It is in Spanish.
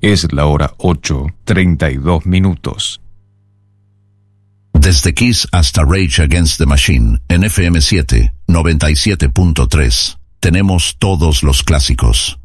Es la hora 8:32. Desde Kiss hasta Rage Against the Machine, en FM 7, 97.3. Tenemos todos los clásicos.